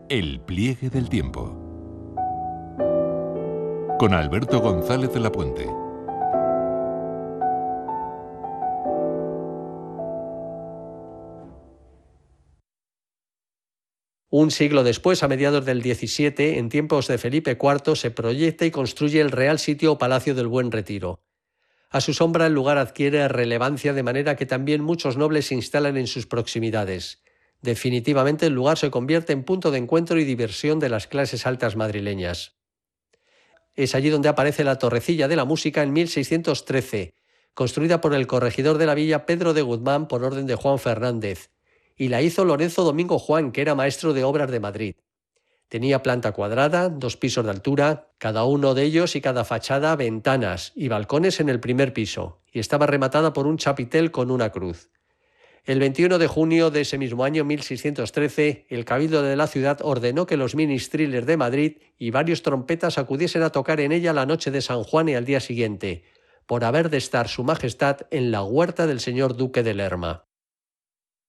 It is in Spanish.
El pliegue del tiempo. Con Alberto González de la Puente. Un siglo después, a mediados del XVII, en tiempos de Felipe IV, se proyecta y construye el Real Sitio o Palacio del Buen Retiro. A su sombra el lugar adquiere relevancia de manera que también muchos nobles se instalan en sus proximidades. Definitivamente el lugar se convierte en punto de encuentro y diversión de las clases altas madrileñas. Es allí donde aparece la Torrecilla de la Música en 1613, construida por el corregidor de la villa Pedro de Guzmán por orden de Juan Fernández, y la hizo Lorenzo Domingo Juan, que era maestro de obras de Madrid. Tenía planta cuadrada, 2 pisos de altura, cada uno de ellos y cada fachada ventanas y balcones en el primer piso, y estaba rematada por un chapitel con una cruz. El 21 de junio de ese mismo año, 1613, el Cabildo de la ciudad ordenó que los ministriles de Madrid y varios trompetas acudiesen a tocar en ella la noche de San Juan y al día siguiente, por haber de estar su majestad en la huerta del señor duque de Lerma.